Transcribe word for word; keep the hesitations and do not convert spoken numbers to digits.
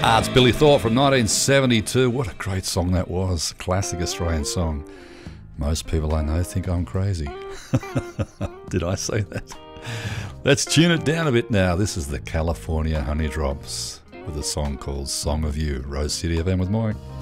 Ah, it's Billy Thorpe from nineteen seventy-two. What a great song that was. Classic Australian song. Most people I know think I'm crazy. Did I say that? Let's tune it down a bit now. This is the California Honeydrops with a song called Song of You. Rose City F M with Maury.